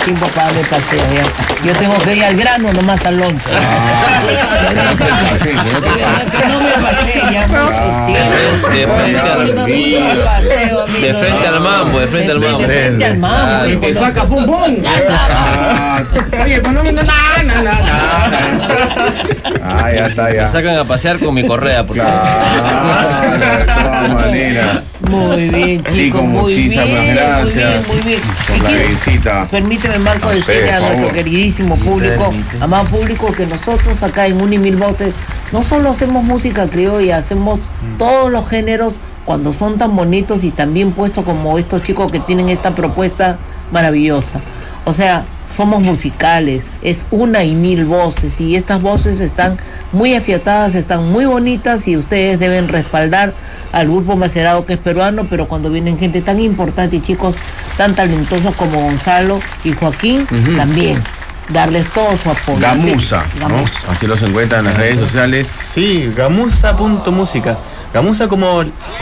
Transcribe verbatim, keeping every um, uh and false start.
tiempo para darle paseo. ¿Ya? Yo tengo que ir al grano nomás, Alonso. Ah, que no me pasé ya mucho tiempo. De frente al De frente al mambo, de frente al mambo. De frente al mambo. Y me saca pum pum. Oye, pues no me nada, nada, nada. Ah, ya está, Me ya. sacan a pasear con mi correa, por favor. Claro, de todas maneras. Muy bien, chicos, Chico, muy muchísimas bien, gracias muy bien, muy bien. por Y la quiero- visita. Permíteme, Marco, A decirle usted, a por nuestro favor. queridísimo público, amado público, que nosotros acá en Uni Mil Voces no solo hacemos música criolla, hacemos todos los géneros cuando son tan bonitos y tan bien puestos como estos chicos que tienen esta propuesta maravillosa. O sea, somos musicales, es una y mil voces y estas voces están muy afiatadas, están muy bonitas y ustedes deben respaldar al grupo Macerado, que es peruano, pero cuando vienen gente tan importante y chicos tan talentosos como Gonzalo y Joaquín, Ujú. también darles todo su apoyo. Gamusa, Así- ¿no? Gamusa. Así los encuentran en las redes sociales. Sí, gamusa punto música. Gamusa como